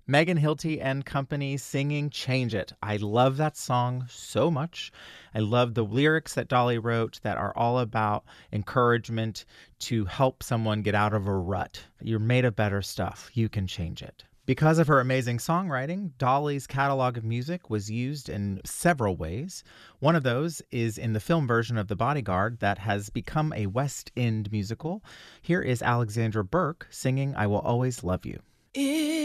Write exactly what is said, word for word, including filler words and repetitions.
Megan Hilty and Company singing Change It. I love that song so much. I love the lyrics that Dolly wrote that are all about encouragement to help someone get out of a rut. You're made of better stuff. You can change it. Because of her amazing songwriting, Dolly's catalog of music was used in several ways. One of those is in the film version of The Bodyguard that has become a West End musical. Here is Alexandra Burke singing I Will Always Love You.